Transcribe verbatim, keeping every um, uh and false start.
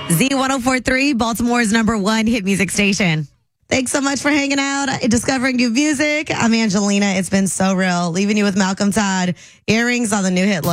Z ten forty-three, Baltimore's number one hit music station. Thanks so much for hanging out, discovering new music. I'm Angelina. It's been so real. Leaving you with Malcolm Todd. Earrings on the new hit.